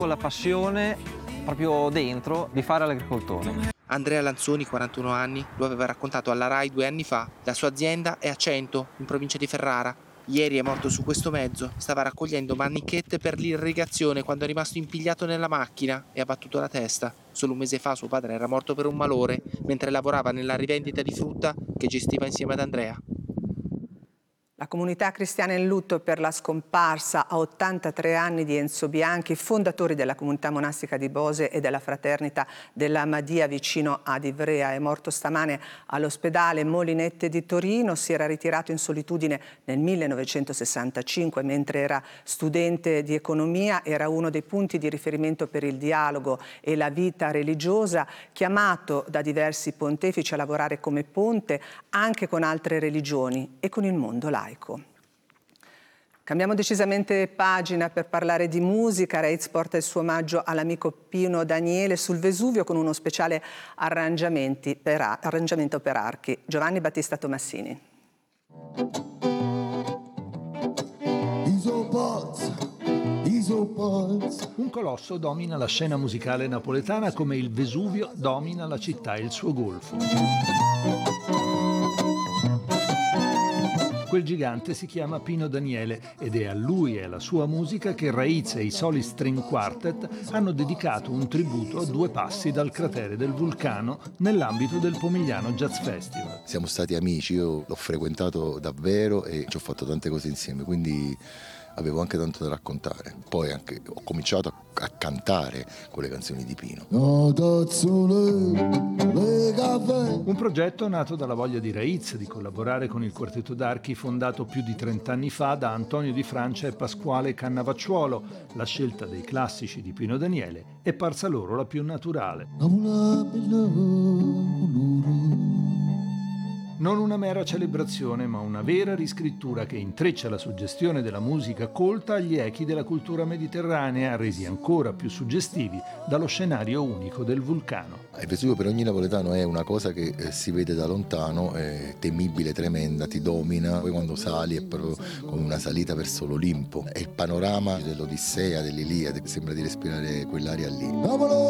Con la passione proprio dentro di fare l'agricoltore. Andrea Lanzoni, 41 anni, lo aveva raccontato alla RAI 2 anni fa. La sua azienda è a Cento, in provincia di Ferrara. Ieri è morto su questo mezzo. Stava raccogliendo manichette per l'irrigazione quando è rimasto impigliato nella macchina e ha battuto la testa. Solo un mese fa suo padre era morto per un malore mentre lavorava nella rivendita di frutta che gestiva insieme ad Andrea. La comunità cristiana in lutto per la scomparsa a 83 anni di Enzo Bianchi, fondatore della comunità monastica di Bose e della fraternita della Madia vicino ad Ivrea. È morto stamane all'ospedale Molinette di Torino, si era ritirato in solitudine nel 1965 mentre era studente di economia, era uno dei punti di riferimento per il dialogo e la vita religiosa, chiamato da diversi pontefici a lavorare come ponte anche con altre religioni e con il mondo laico. Cambiamo decisamente pagina per parlare di musica. Reitz porta il suo omaggio all'amico Pino Daniele sul Vesuvio con uno speciale arrangiamento per archi. Giovanni Battista Tomassini. Un colosso domina la scena musicale napoletana come il Vesuvio domina la città e il suo golfo. Quel gigante si chiama Pino Daniele ed è a lui e alla sua musica che Reitz e i Solid String Quartet hanno dedicato un tributo a 2 passi dal cratere del vulcano nell'ambito del Pomigliano Jazz Festival. Siamo stati amici, io l'ho frequentato davvero e ci ho fatto tante cose insieme, quindi avevo anche tanto da raccontare. Poi anche ho cominciato a cantare quelle canzoni di Pino. Un progetto nato dalla voglia di Reitz di collaborare con il Quartetto d'Archi fondato più di 30 anni fa da Antonio Di Francia e Pasquale Cannavacciuolo. La scelta dei classici di Pino Daniele è parsa loro la più naturale. Non una mera celebrazione, ma una vera riscrittura che intreccia la suggestione della musica colta agli echi della cultura mediterranea, resi ancora più suggestivi dallo scenario unico del vulcano. Il Vesuvio per ogni napoletano è una cosa che si vede da lontano, è temibile, tremenda, ti domina. Poi quando sali è proprio come una salita verso l'Olimpo. È il panorama dell'Odissea, dell'Iliade, sembra di respirare quell'aria lì.